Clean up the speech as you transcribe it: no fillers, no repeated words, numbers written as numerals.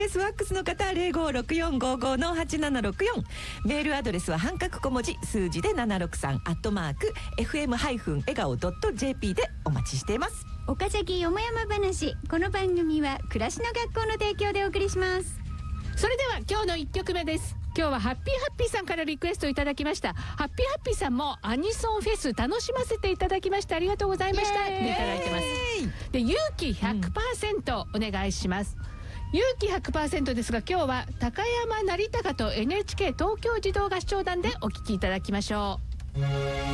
ワックスの方は 056455-8764。 メールアドレスは半角小文字数字で763@fm- 笑顔 .jp でお待ちしています。 岡崎よもやま話、この番組は暮らしの学校の提供でお送りします。 それでは今日の1曲目です。今日はハッピーハッピーさんからリクエストいただきました。ハッピーハッピーさんもアニソンフェス楽しませていただきましてありがとうございましたっていただいてます。で、勇気 100% お願いします。勇気 100% ですが、今日は高山成隆と NHK 東京児童合唱団でお聴きいただきましょう。